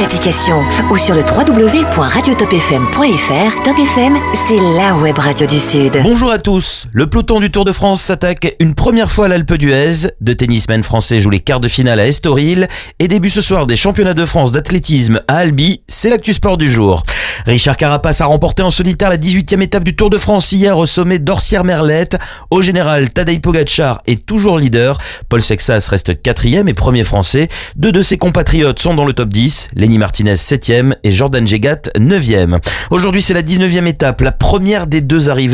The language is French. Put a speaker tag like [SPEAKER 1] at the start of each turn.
[SPEAKER 1] l'application ou sur le www.radiotopfm.fr. Top FM, c'est la web radio du Sud.
[SPEAKER 2] Bonjour à tous. Le peloton du Tour de France s'attaque une première fois à l'Alpe d'Huez. Deux tennismen français jouent les quarts de finale à Estoril et début ce soir des championnats de France d'athlétisme à Albi. C'est l'actu sport du jour. Richard Carapace a remporté en solitaire la 18e étape du Tour de France hier au sommet d'Orsières-Merlette. Au général, Tadej Pogačar est toujours leader. Paul Sexas reste 4e et premier français. Deux de ses compatriotes sont dans le top 10. Lenny Martinez 7e et Jordan Jegat 9e. Aujourd'hui, c'est la 19e étape, la première des deux arrivées